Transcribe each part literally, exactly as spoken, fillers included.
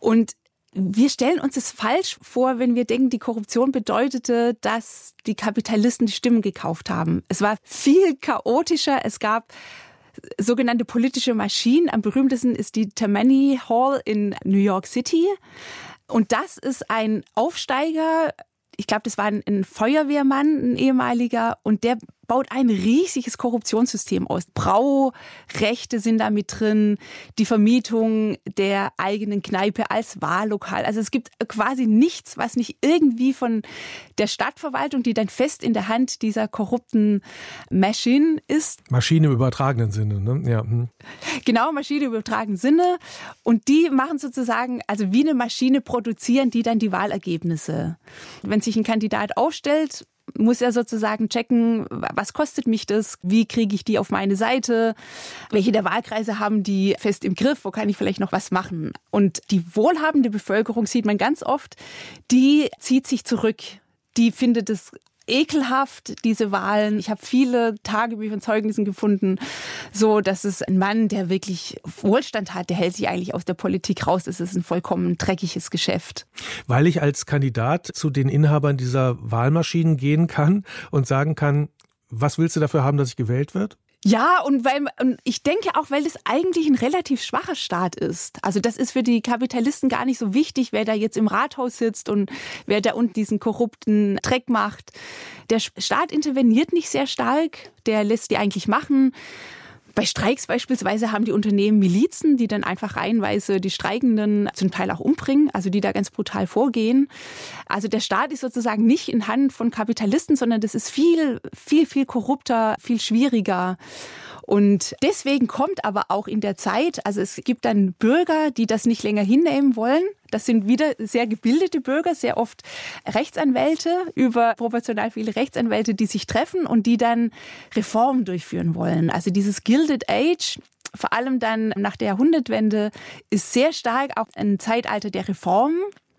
Und wir stellen uns es falsch vor, wenn wir denken, die Korruption bedeutete, dass die Kapitalisten die Stimmen gekauft haben. Es war viel chaotischer. Es gab sogenannte politische Maschinen. Am berühmtesten ist die Tammany Hall in New York City. Und das ist ein Aufsteiger, ich glaube, das war ein, ein Feuerwehrmann, ein ehemaliger, und der baut ein riesiges Korruptionssystem aus. Braurechte sind da mit drin, die Vermietung der eigenen Kneipe als Wahllokal. Also es gibt quasi nichts, was nicht irgendwie von der Stadtverwaltung, die dann fest in der Hand dieser korrupten Maschine ist. Maschine im übertragenen Sinne, ne? Ja. Hm. Genau, Maschine im übertragenen Sinne. Und die machen sozusagen, also wie eine Maschine produzieren die dann die Wahlergebnisse. Wenn sich ein Kandidat aufstellt, muss er sozusagen checken, was kostet mich das, wie kriege ich die auf meine Seite, welche der Wahlkreise haben die fest im Griff, wo kann ich vielleicht noch was machen. Und die wohlhabende Bevölkerung sieht man ganz oft, die zieht sich zurück, die findet es ekelhaft, diese Wahlen. Ich habe viele Tagebücher und Zeugnissen gefunden, so dass es ein Mann, der wirklich Wohlstand hat, der hält sich eigentlich aus der Politik raus. Es ist ein vollkommen dreckiges Geschäft. Weil ich als Kandidat zu den Inhabern dieser Wahlmaschinen gehen kann und sagen kann, was willst du dafür haben, dass ich gewählt werde? Ja, und weil und ich denke auch, weil das eigentlich ein relativ schwacher Staat ist. Also das ist für die Kapitalisten gar nicht so wichtig, wer da jetzt im Rathaus sitzt und wer da unten diesen korrupten Dreck macht. Der Staat interveniert nicht sehr stark, der lässt die eigentlich machen. Bei Streiks beispielsweise haben die Unternehmen Milizen, die dann einfach reihenweise die Streikenden zum Teil auch umbringen, also die da ganz brutal vorgehen. Also der Staat ist sozusagen nicht in Hand von Kapitalisten, sondern das ist viel, viel, viel korrupter, viel schwieriger. Und deswegen kommt aber auch in der Zeit, also es gibt dann Bürger, die das nicht länger hinnehmen wollen. Das sind wieder sehr gebildete Bürger, sehr oft Rechtsanwälte, überproportional viele Rechtsanwälte, die sich treffen und die dann Reformen durchführen wollen. Also dieses Gilded Age, vor allem dann nach der Jahrhundertwende, ist sehr stark auch ein Zeitalter der Reformen.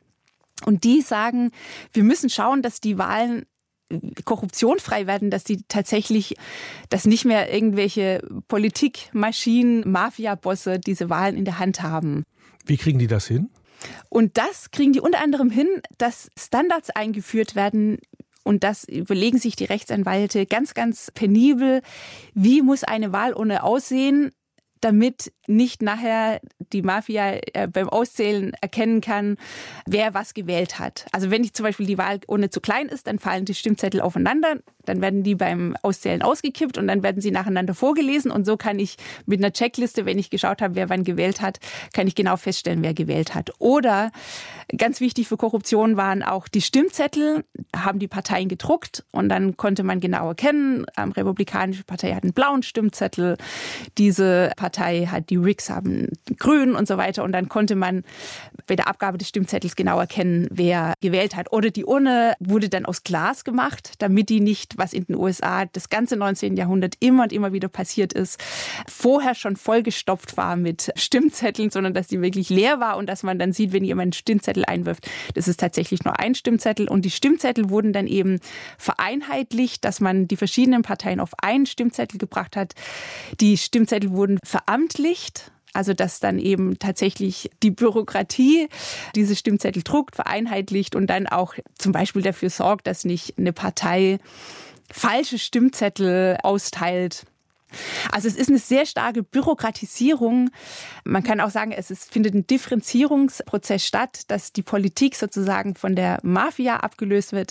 Und die sagen, wir müssen schauen, dass die Wahlen korruptionfrei werden, dass die tatsächlich, dass nicht mehr irgendwelche Politikmaschinen, Mafia-Bosse diese Wahlen in der Hand haben. Wie kriegen die das hin? Und das kriegen die unter anderem hin, dass Standards eingeführt werden. Und das überlegen sich die Rechtsanwälte ganz, ganz penibel. Wie muss eine Wahlurne aussehen, damit nicht nachher die Mafia beim Auszählen erkennen kann, wer was gewählt hat. Also wenn zum Beispiel die Wahlurne zu klein ist, dann fallen die Stimmzettel aufeinander, dann werden die beim Auszählen ausgekippt und dann werden sie nacheinander vorgelesen. Und so kann ich mit einer Checkliste, wenn ich geschaut habe, wer wann gewählt hat, kann ich genau feststellen, wer gewählt hat. Oder ganz wichtig für Korruption waren auch die Stimmzettel, haben die Parteien gedruckt und dann konnte man genau erkennen, die Republikanische Partei hat einen blauen Stimmzettel, diese Partei hat, die Whigs haben grün und so weiter. Und dann konnte man bei der Abgabe des Stimmzettels genau erkennen, wer gewählt hat. Oder die Urne wurde dann aus Glas gemacht, damit die nicht, was in den U S A das ganze neunzehnten Jahrhundert immer und immer wieder passiert ist, vorher schon vollgestopft war mit Stimmzetteln, sondern dass die wirklich leer war und dass man dann sieht, wenn jemand einen Stimmzettel einwirft, das ist tatsächlich nur ein Stimmzettel. Und die Stimmzettel wurden dann eben vereinheitlicht, dass man die verschiedenen Parteien auf einen Stimmzettel gebracht hat. Die Stimmzettel wurden veramtlicht. Also dass dann eben tatsächlich die Bürokratie diese Stimmzettel druckt, vereinheitlicht und dann auch zum Beispiel dafür sorgt, dass nicht eine Partei falsche Stimmzettel austeilt. Also es ist eine sehr starke Bürokratisierung. Man kann auch sagen, es ist, findet ein Differenzierungsprozess statt, dass die Politik sozusagen von der Mafia abgelöst wird.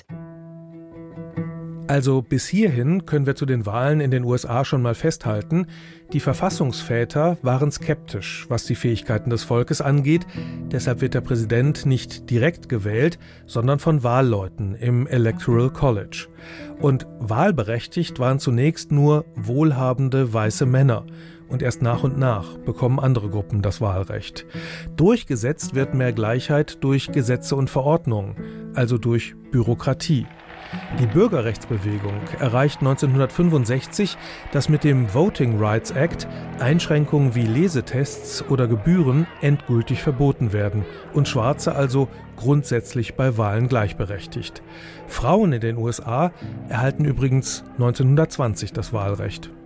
Also bis hierhin können wir zu den Wahlen in den U S A schon mal festhalten, die Verfassungsväter waren skeptisch, was die Fähigkeiten des Volkes angeht. Deshalb wird der Präsident nicht direkt gewählt, sondern von Wahlleuten im Electoral College. Und wahlberechtigt waren zunächst nur wohlhabende weiße Männer. Und erst nach und nach bekommen andere Gruppen das Wahlrecht. Durchgesetzt wird mehr Gleichheit durch Gesetze und Verordnungen, also durch Bürokratie. Die Bürgerrechtsbewegung erreicht neunzehnhundertfünfundsechzig, dass mit dem Voting Rights Act Einschränkungen wie Lesetests oder Gebühren endgültig verboten werden und Schwarze also grundsätzlich bei Wahlen gleichberechtigt. Frauen in den U S A erhalten übrigens neunzehnhundertzwanzig das Wahlrecht.